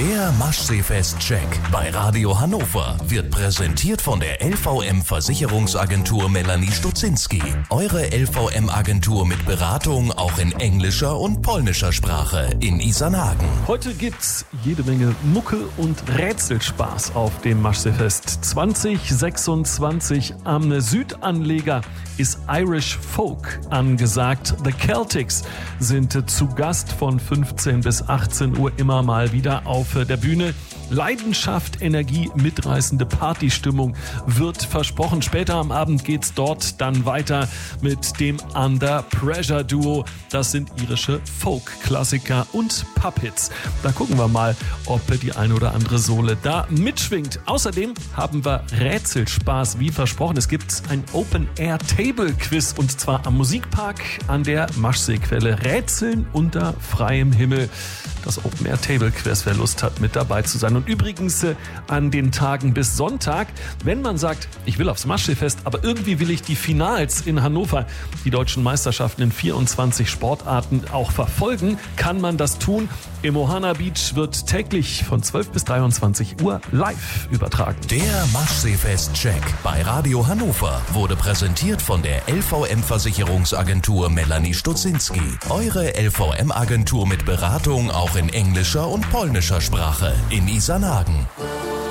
Der Maschseefest-Check bei Radio Hannover wird präsentiert von der LVM-Versicherungsagentur Melanie Stutzinski. Eure LVM-Agentur mit Beratung auch in englischer und polnischer Sprache in Isernhagen. Heute gibt's jede Menge Mucke und Rätselspaß auf dem Maschseefest 2026. Am Südanleger ist Irish Folk angesagt. The Celtics sind zu Gast von 15 bis 18 Uhr immer mal wieder auf der Bühne. Leidenschaft, Energie, mitreißende Partystimmung wird versprochen. Später am Abend geht's dort dann weiter mit dem Under Pressure Duo. Das sind irische Folk-Klassiker und Pub-Hits. Da gucken wir mal, ob die eine oder andere Sohle da mitschwingt. Außerdem haben wir Rätselspaß, wie versprochen. Es gibt ein Open-Air-Table-Quiz und zwar am Musikpark an der Maschseequelle. Rätseln unter freiem Himmel. Das Open-Air-Table-Quiz, wer Lust hat, mit dabei zu sein. Und übrigens an den Tagen bis Sonntag, wenn man sagt, ich will aufs Maschseefest, aber irgendwie will ich die Finals in Hannover, die deutschen Meisterschaften in 24 Sportarten auch verfolgen, kann man das tun. Im Ohana Beach wird täglich von 12 bis 23 Uhr live übertragen. Der Maschseefest-Check bei Radio Hannover wurde präsentiert von der LVM-Versicherungsagentur Melanie Stutzinski. Eure LVM-Agentur mit Beratung auch in englischer und polnischer Sprache in Isernhagen.